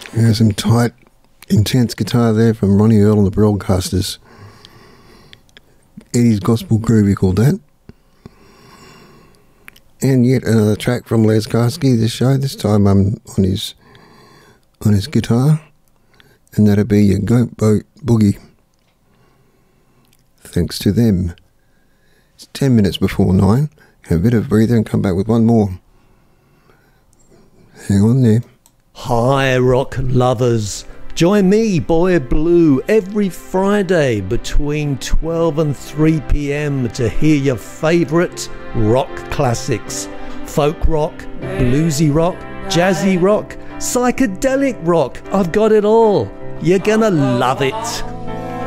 Yeah, some tight, intense guitar there from Ronnie Earl and the Broadcasters. Eddie's Gospel Groove, he called that. And yet another track from Les Karski this show, this time on his guitar. And that'll be your Goat Boat Boogie. Thanks to them. It's 10 minutes before 9. Have a bit of a breather and come back with one more. Hang on there. Hi, rock lovers. Join me, Boy Blue, every Friday between 12 and 3 p.m. to hear your favourite rock classics. Folk rock, bluesy rock, jazzy rock, psychedelic rock. I've got it all. You're gonna love it.